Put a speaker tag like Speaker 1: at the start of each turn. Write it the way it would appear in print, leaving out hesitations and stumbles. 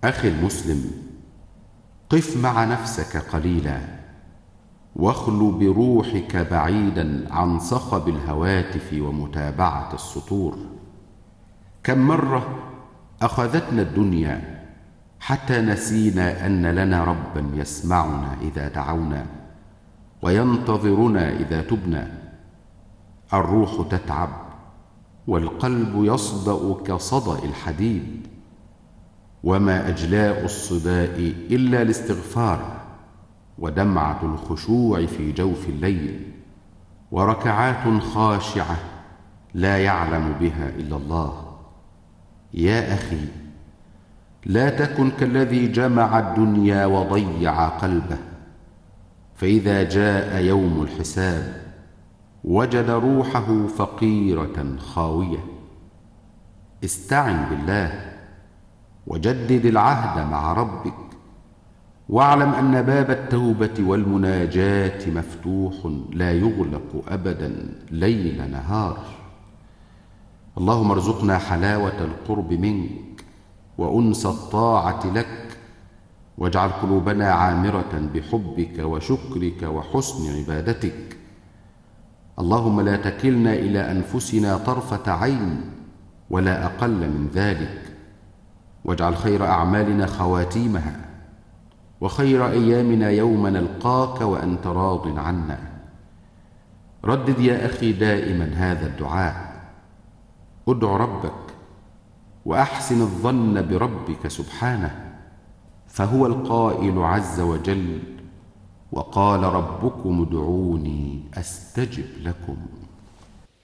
Speaker 1: أخي المسلم، قف مع نفسك قليلا، واخل بروحك بعيدا عن صخب الهواتف ومتابعة السطور. كم مرة أخذتنا الدنيا حتى نسينا أن لنا ربا يسمعنا إذا دعونا وينتظرنا إذا تبنا. الروح تتعب والقلب يصدأ كصدأ الحديد، وما أجلاء الصداء إلا الاستغفار، ودمعة الخشوع في جوف الليل، وركعات خاشعة لا يعلم بها إلا الله. يا أخي، لا تكن كالذي جمع الدنيا وضيع قلبه، فإذا جاء يوم الحساب وجد روحه فقيرة خاوية. استعن بالله وجدد العهد مع ربك، واعلم أن باب التوبة والمناجاة مفتوح لا يغلق أبدا ليل نهار. اللهم ارزقنا حلاوة القرب منك وأنس الطاعة لك، واجعل قلوبنا عامرة بحبك وشكرك وحسن عبادتك. اللهم لا تكلنا إلى أنفسنا طرفة عين ولا أقل من ذلك، واجعل خير أعمالنا خواتيمها، وخير أيامنا يوم نلقاك وأنت راض عنا. ردد يا أخي دائما هذا الدعاء، ادع ربك وأحسن الظن بربك سبحانه، فهو القائل عز وجل: وقال ربكم ادعوني أستجب لكم.